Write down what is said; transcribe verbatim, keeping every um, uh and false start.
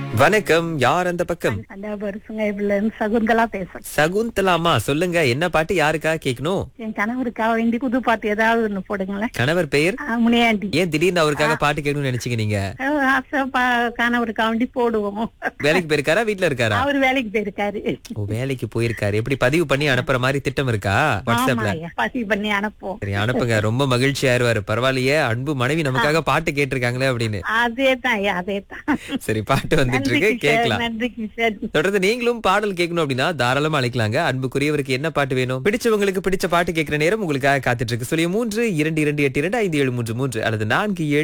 வணக்கம். யார் அந்த பக்கம்? அந்த வருஷங்க இவ்வளவு இருந்து சகுந்தலா பேசுறேன். சகுந்தலாமா, சொல்லுங்க. என்ன பாட்டு யாருக்காக கேட்கணும்? என் கணவருக்காக வேண்டி புது பாட்டு ஏதாவது ஒண்ணு போடுங்களேன். கணவர் பெயர்? ஆ, முனியாண்டி. ஏன் திடீர்னு அவருக்காக பாட்டு கேட்கணும்னு நினைச்சீங்க நீங்க? அஹ், ஆசை பா- கணவருக்காக வேண்டி போடுவோம். வேலைக்கு போயிருக்காரா, வீட்ல இருக்காரா? அவர் வேலைக்கு போயிருக்காரு. ஓ, வேலைக்கு போயிருக்காரு. எப்படி பதிவு பண்ணி அனுப்புற மாதிரி திட்டம் இருக்கா வாட்ஸ்அப்ல? ஆமாய்யா, பதிவு பண்ணி அனுப்புவோம். சரி, அனுப்புங்க. ரொம்ப மகிழ்ச்சி ஆயிருவாரு. பரவாயில்லையே, அன்பு மனைவி நமக்காக பாட்டு கேட்டிருக்காங்களே அப்படின்னு. அதே தான் ஐயா, அதே தான். சரி, பாட்டு வந்துட்டு நன்றி இருக்கு, கிஷோர், கேட்கலாம். நன்றி கிஷோர். தொடர்ந்து நீங்களும் பாடல் கேட்கணும் அப்படின்னா தாராளமா அழைக்கலாங்க. அன்புக்குரியவருக்கு என்ன பாட்டு வேணும்? பிடிச்சவங்களுக்கு பிடிச்ச பாட்டு கேட்கிற நேரம் உங்களுக்காக காத்துட்டு இருக்கு. சொல்லி மூன்று இரண்டு இரண்டு எட்டு இரண்டு ஐந்து ஏழு மூன்று மூன்று அல்லது நான்கு ஏழு